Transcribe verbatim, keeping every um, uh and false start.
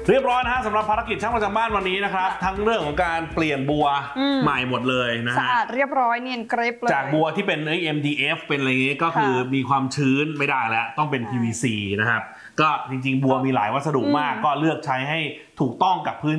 เรียบร้อยนะฮะสำหรับภารกิจช่างประจำบ้านวันนี้นะครับทั้งเรื่องของการเปลี่ยนบัวใหม่หมดเลยนะฮะสะอาดเรียบร้อยเนียนกริบเลยจากบัวที่เป็น เอ็ม ดี เอฟ เป็นอะไรเงี้ยก็คือมีความชื้นไม่ได้แล้วต้องเป็น พี วี ซี นะครับก็จริงๆบัวมีหลายวัสดุมากก็เลือกใช้ให้ถูกต้องกับพื้น